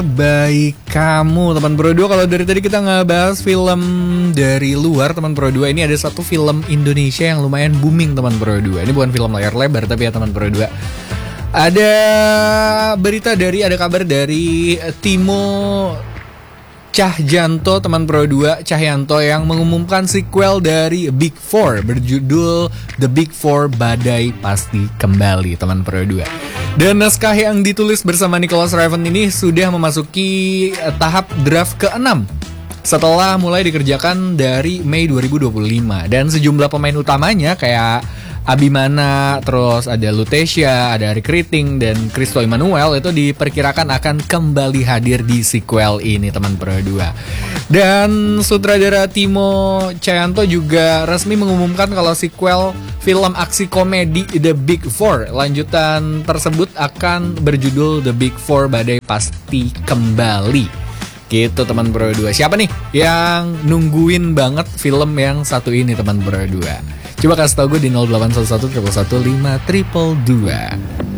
Baik kamu teman Pro 2. Kalau dari tadi kita ngebahas film dari luar teman Pro 2, ini ada satu film Indonesia yang lumayan booming teman Pro 2. Ini bukan film layar lebar tapi ya teman Pro 2. Ada ada kabar dari Timo Cahyanto teman Pro 2, Cahyanto yang mengumumkan sequel dari Big Four berjudul The Big Four Badai Pasti Kembali teman Pro 2. Dan naskah yang ditulis bersama Nicholas Raven ini sudah memasuki tahap draft ke-6 setelah mulai dikerjakan dari Mei 2025. Dan sejumlah pemain utamanya kayak Abimana, terus ada Lutetia, ada Ari Kriting, dan Christo Emmanuel itu diperkirakan akan kembali hadir di sequel ini teman Pro 2. Dan sutradara Timo Cahyanto juga resmi mengumumkan kalau sequel film aksi komedi The Big Four lanjutan tersebut akan berjudul The Big Four Badai Pasti Kembali. Gitu teman Pro 2. Siapa nih yang nungguin banget film yang satu ini teman Pro 2? Coba kasih tau gue di 0811 111 522.